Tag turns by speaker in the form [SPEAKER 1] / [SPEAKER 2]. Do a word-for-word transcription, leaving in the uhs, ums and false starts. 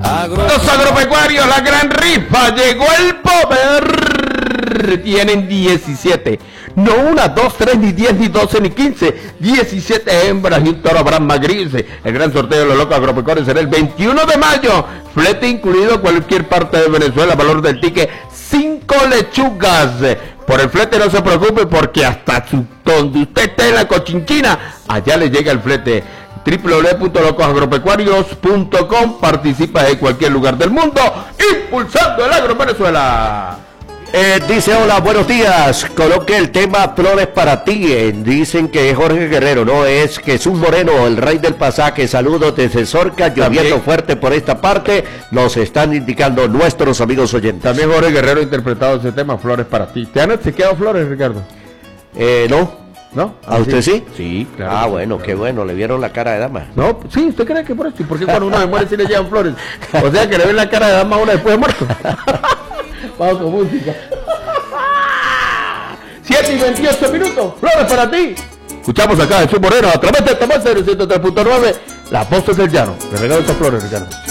[SPEAKER 1] Agro...
[SPEAKER 2] Los agropecuarios, la gran rifa, llegó el poder. Tienen diecisiete, no una, dos, tres, ni diez, ni doce, ni quince, diecisiete hembras y un toro Brahma gris. El gran sorteo de los locos agropecuarios será el veintiuno de mayo, flete incluido a cualquier parte de Venezuela, valor del ticket cinco lechugas. Por el flete no se preocupe, porque hasta su, donde usted esté en la Cochinchina, allá le llega el flete. doble u doble u doble u punto locos agropecuarios punto com. Participa de cualquier lugar del mundo, impulsando el agro en Venezuela.
[SPEAKER 3] Eh, dice, hola, buenos días, coloque el tema Flores para ti. Eh, dicen que es Jorge Guerrero, no, es Jesús Moreno, el rey del pasaje. Saludos desde Zorca, lloviendo También. fuerte por esta parte, nos están indicando nuestros amigos oyentes.
[SPEAKER 2] También Jorge Guerrero ha interpretado ese tema, Flores para ti. ¿Te han chequeado flores, Ricardo?
[SPEAKER 3] Eh, no.
[SPEAKER 2] ¿No?
[SPEAKER 3] ¿A usted sí?
[SPEAKER 2] Sí, claro.
[SPEAKER 3] Ah, bueno, claro. Qué bueno, le vieron la cara de dama.
[SPEAKER 2] No, sí, ¿usted cree que por eso? ¿Por qué cuando uno se muere sí le llevan flores? O sea, que le ven la cara de dama a uno después de muerto. Vamos con música. siete y veintiocho minutos, flores para ti. Escuchamos acá a Jesús Moreno a través de Tomás ciento tres punto nueve, las voces del llano. Le regalo estas flores, Ricardo.